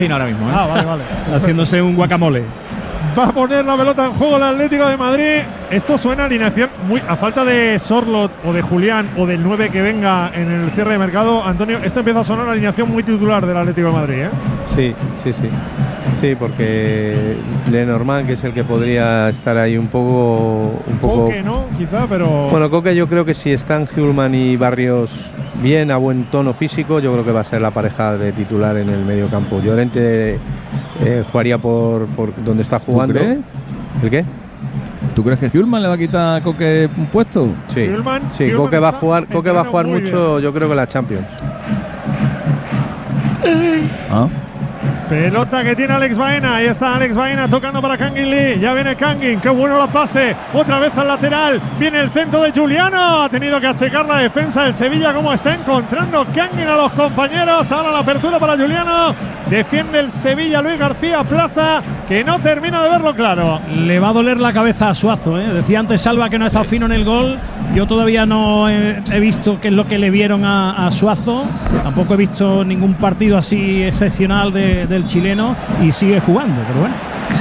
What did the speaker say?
ahora mismo, ¿eh? Vale. Haciéndose un guacamole. Va a poner la pelota en juego el Atlético de Madrid. Esto suena a alineación muy a falta de Sorloth o de Julián o del 9 que venga en el cierre de mercado. Antonio, esto empieza a sonar a alineación muy titular del Atlético de Madrid, ¿eh? Sí, porque Lenormand, que es el que podría estar ahí un poco Coque, ¿no? Quizá, pero… Bueno, Coque, yo creo que si están Hjulmand y Barrios bien, a buen tono físico, yo creo que va a ser la pareja de titular en el medio campo. Llorente jugaría por donde está jugando. ¿Tú crees? ¿El qué? ¿Tú crees que Hjulmand le va a quitar a Coque un puesto? Sí, Hjulmand Coque va a jugar mucho, bien. yo creo que la Champions. Pelota que tiene Alex Baena. Ahí está Alex Baena tocando para Kangin Lee. Ya viene Kangin. Qué bueno la pase. Otra vez al lateral. Viene el centro de Giuliano. Ha tenido que achecar la defensa del Sevilla. Como está encontrando Kangin a los compañeros. Ahora la apertura para Giuliano. Defiende el Sevilla Luis García Plaza, que no termina de verlo claro. Le va a doler la cabeza a Suazo, ¿eh? Decía antes Salva que no ha estado fino en el gol. Yo todavía no he visto qué es lo que le vieron a Suazo. Tampoco he visto ningún partido así excepcional del chileno y sigue jugando, pero bueno.